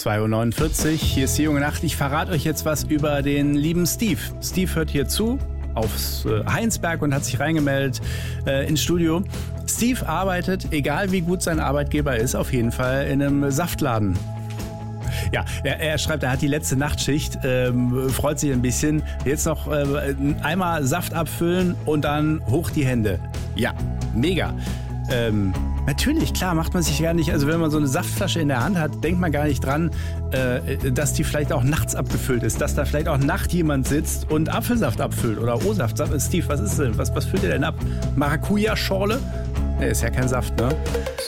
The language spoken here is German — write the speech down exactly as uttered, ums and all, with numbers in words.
zwei Uhr neunundvierzig, hier ist die junge Nacht. Ich verrate euch jetzt was über den lieben Steve. Steve hört hier zu aufs äh, Heinsberg und hat sich reingemeldet äh, ins Studio. Steve arbeitet, egal wie gut sein Arbeitgeber ist, auf jeden Fall in einem Saftladen. Ja, er, er schreibt, er hat die letzte Nachtschicht, ähm, freut sich ein bisschen. Jetzt noch äh, einmal Saft abfüllen und dann hoch die Hände. Ja, mega. Ähm, natürlich, klar, macht man sich gar nicht, also wenn man so eine Saftflasche in der Hand hat, denkt man gar nicht dran, äh, dass die vielleicht auch nachts abgefüllt ist, dass da vielleicht auch nachts jemand sitzt und Apfelsaft abfüllt oder O-Saft. Steve, was ist denn? Was, was füllt ihr denn ab? Maracuja-Schorle? Ne, ist ja kein Saft, ne?